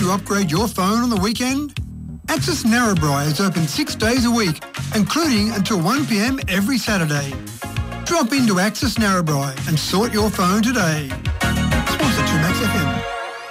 to upgrade your phone on the weekend? Access Narrabri is open 6 days a week, including until 1 p.m. every Saturday. Drop into Access Narrabri and sort your phone today. Sponsor 2Max FM.